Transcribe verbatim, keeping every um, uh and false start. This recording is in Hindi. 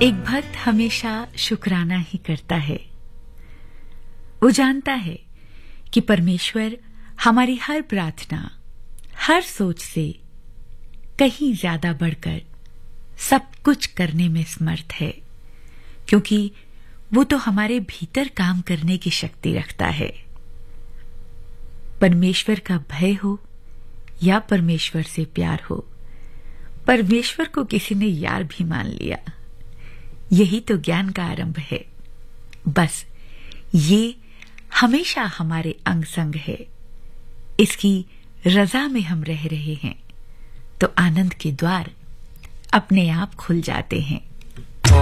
एक भक्त हमेशा शुक्राना ही करता है। वो जानता है कि परमेश्वर हमारी हर प्रार्थना, हर सोच से कहीं ज्यादा बढ़कर सब कुछ करने में समर्थ है, क्योंकि वो तो हमारे भीतर काम करने की शक्ति रखता है। परमेश्वर का भय हो या परमेश्वर से प्यार हो, परमेश्वर को किसी ने यार भी मान लिया, यही तो ज्ञान का आरंभ है। बस ये हमेशा हमारे अंग संग है। इसकी रजा में हम रह रहे हैं तो आनंद के द्वार अपने आप खुल जाते हैं।